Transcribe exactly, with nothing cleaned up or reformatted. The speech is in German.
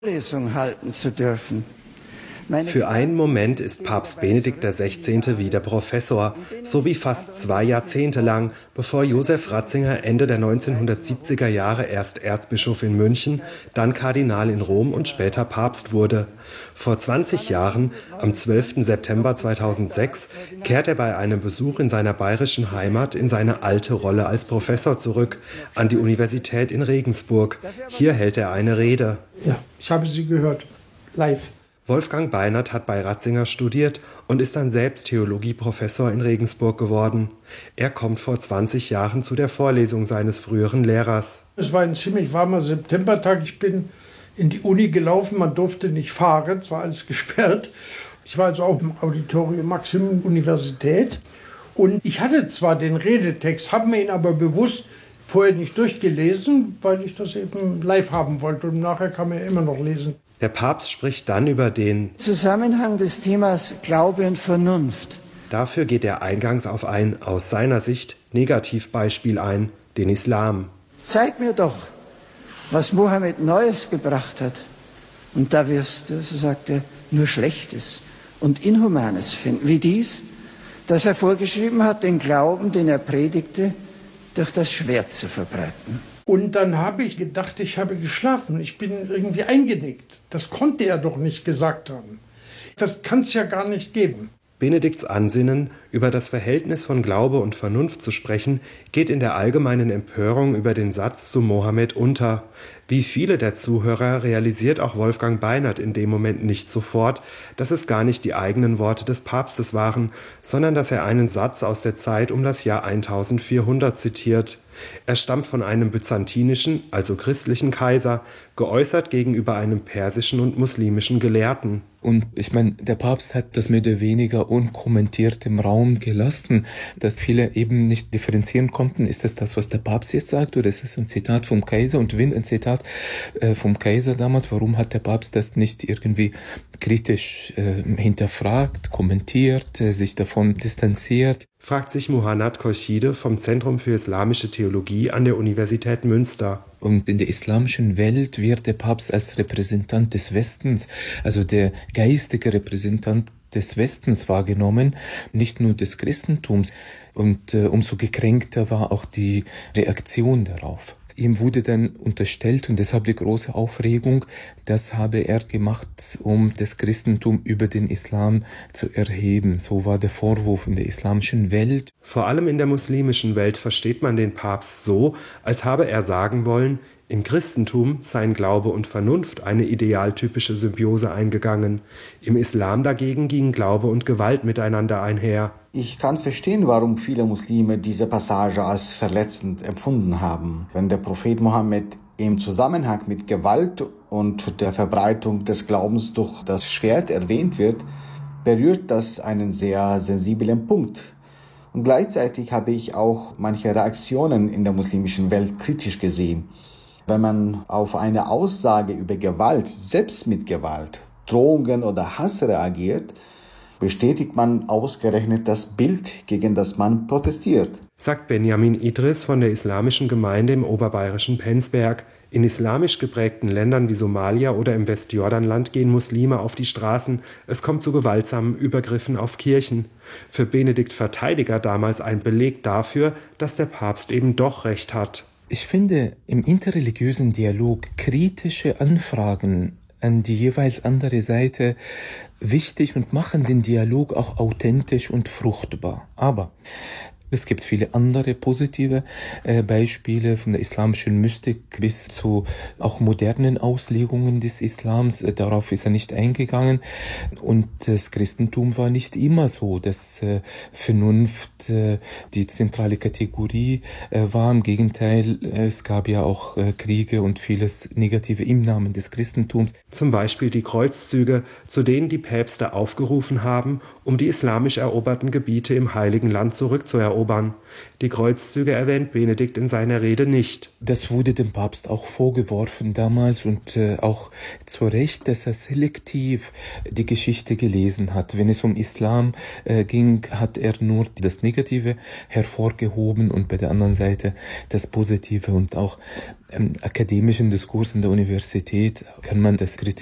Lesung halten zu dürfen. Für einen Moment ist Papst Benedikt der Sechzehnte wieder Professor, so wie fast zwei Jahrzehnte lang, bevor Josef Ratzinger Ende der neunzehnhundertsiebziger Jahre erst Erzbischof in München, dann Kardinal in Rom und später Papst wurde. Vor zwanzig Jahren, am zwölften September zweitausendsechs, kehrt er bei einem Besuch in seiner bayerischen Heimat in seine alte Rolle als Professor zurück, an die Universität in Regensburg. Hier hält er eine Rede. Ja, ich habe sie gehört, live. Wolfgang Beinert hat bei Ratzinger studiert und ist dann selbst Theologieprofessor in Regensburg geworden. Er kommt vor zwanzig Jahren zu der Vorlesung seines früheren Lehrers. Es war ein ziemlich warmer Septembertag. Ich bin in die Uni gelaufen, man durfte nicht fahren, es war alles gesperrt. Ich war also auch im Auditorium Maximum Universität. Und ich hatte zwar den Redetext, habe mir ihn aber bewusst vorher nicht durchgelesen, weil ich das eben live haben wollte. Und nachher kann man ja immer noch lesen. Der Papst spricht dann über den Zusammenhang des Themas Glaube und Vernunft. Dafür geht er eingangs auf ein, aus seiner Sicht, Negativbeispiel ein, den Islam. Zeig mir doch, was Mohammed Neues gebracht hat. Und da wirst du, so sagt er, nur Schlechtes und Inhumanes finden. Wie dies, dass er vorgeschrieben hat, den Glauben, den er predigte, durch das Schwert zu verbreiten. Und dann habe ich gedacht, ich habe geschlafen. Ich bin irgendwie eingenickt. Das konnte er doch nicht gesagt haben. Das kann es ja gar nicht geben. Benedikts Ansinnen, über das Verhältnis von Glaube und Vernunft zu sprechen, geht in der allgemeinen Empörung über den Satz zu Mohammed unter. Wie viele der Zuhörer realisiert auch Wolfgang Beinert in dem Moment nicht sofort, dass es gar nicht die eigenen Worte des Papstes waren, sondern dass er einen Satz aus der Zeit um das Jahr eintausendvierhundert zitiert. Er stammt von einem byzantinischen, also christlichen Kaiser, geäußert gegenüber einem persischen und muslimischen Gelehrten. Und ich meine, der Papst hat das mehr oder weniger unkommentiert im Raum gelassen, dass viele eben nicht differenzieren konnten. Ist das das, was der Papst jetzt sagt, oder ist es ein Zitat vom Kaiser? Und wenn ein Zitat äh, vom Kaiser damals, warum hat der Papst das nicht irgendwie kritisch äh, hinterfragt, kommentiert, äh, sich davon distanziert? Fragt sich Muhannad Khorshide vom Zentrum für Islamische Theologie an der Universität Münster. Und in der islamischen Welt wird der Papst als Repräsentant des Westens, also der geistige Repräsentant des Westens wahrgenommen, nicht nur des Christentums. Und äh, umso gekränkter war auch die Reaktion darauf. Ihm wurde dann unterstellt, und deshalb die große Aufregung, das habe er gemacht, um das Christentum über den Islam zu erheben. So war der Vorwurf in der islamischen Welt. Vor allem in der muslimischen Welt versteht man den Papst so, als habe er sagen wollen, im Christentum seien Glaube und Vernunft eine idealtypische Symbiose eingegangen. Im Islam dagegen gingen Glaube und Gewalt miteinander einher. Ich kann verstehen, warum viele Muslime diese Passage als verletzend empfunden haben. Wenn der Prophet Mohammed im Zusammenhang mit Gewalt und der Verbreitung des Glaubens durch das Schwert erwähnt wird, berührt das einen sehr sensiblen Punkt. Und gleichzeitig habe ich auch manche Reaktionen in der muslimischen Welt kritisch gesehen. Wenn man auf eine Aussage über Gewalt, selbst mit Gewalt, Drohungen oder Hass reagiert, bestätigt man ausgerechnet das Bild, gegen das man protestiert. Sagt Benjamin Idris von der islamischen Gemeinde im oberbayerischen Penzberg. In islamisch geprägten Ländern wie Somalia oder im Westjordanland gehen Muslime auf die Straßen. Es kommt zu gewaltsamen Übergriffen auf Kirchen. Für Benedikt Verteidiger damals ein Beleg dafür, dass der Papst eben doch recht hat. Ich finde im interreligiösen Dialog kritische Anfragen an die jeweils andere Seite wichtig und machen den Dialog auch authentisch und fruchtbar. Aber es gibt viele andere positive äh, Beispiele von der islamischen Mystik bis zu auch modernen Auslegungen des Islams. Äh, darauf ist er nicht eingegangen. Und das Christentum war nicht immer so, dass äh, Vernunft äh, die zentrale Kategorie äh, war. Im Gegenteil, äh, es gab ja auch äh, Kriege und vieles Negative im Namen des Christentums. Zum Beispiel die Kreuzzüge, zu denen die Päpste aufgerufen haben, um um die islamisch eroberten Gebiete im Heiligen Land zurückzuerobern. Die Kreuzzüge erwähnt Benedikt in seiner Rede nicht. Das wurde dem Papst auch vorgeworfen damals und äh, auch zu Recht, dass er selektiv die Geschichte gelesen hat. Wenn es um Islam äh, ging, hat er nur das Negative hervorgehoben und bei der anderen Seite das Positive. Und auch im akademischen Diskurs in der Universität kann man das kritisieren.